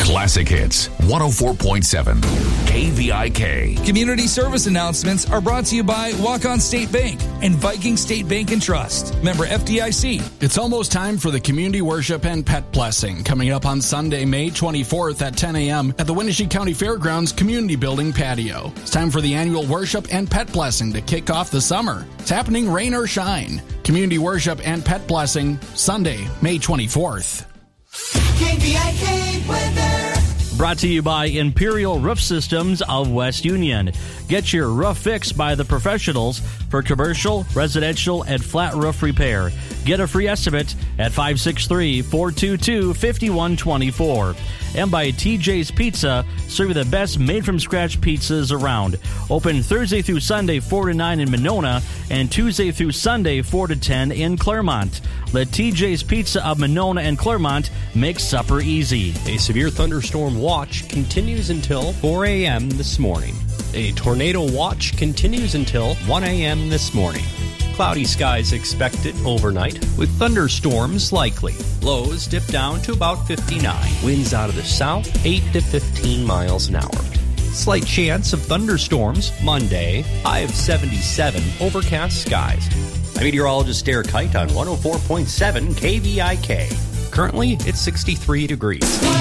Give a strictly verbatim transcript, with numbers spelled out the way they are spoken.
Classic Hits one oh four point seven K V I K. Community service announcements are brought to you by Walk-On State Bank and Viking State Bank and Trust. Member F D I C. It's almost time for the Community Worship and Pet Blessing, coming up on Sunday, May twenty-fourth at ten a.m. at the Winnebago County Fairgrounds Community Building patio. It's time for the annual Worship and Pet Blessing to kick off the summer. It's happening rain or shine. Community Worship and Pet Blessing, Sunday, May twenty-fourth. K V I K weather. Brought to you by Imperial Roof Systems of West Union. Get your roof fixed by the professionals for commercial, residential, and flat roof repair. Get a free estimate at five six three, four two two, five one two four. And by T J's Pizza, serving the best made-from-scratch pizzas around. Open Thursday through Sunday, four to nine in Monona, and Tuesday through Sunday, four to ten in Claremont. Let T J's Pizza of Monona and Claremont make supper easy. A severe thunderstorm watch continues until four a.m. this morning. A tornado watch continues until one a.m. this morning. Cloudy skies expected overnight with thunderstorms likely. Lows dip down to about fifty-nine. Winds out of the south, eight to fifteen miles an hour. Slight chance of thunderstorms Monday, high of seventy-seven, overcast skies. I'm meteorologist Derek Height on one oh four point seven K V I K. Currently, it's sixty-three degrees.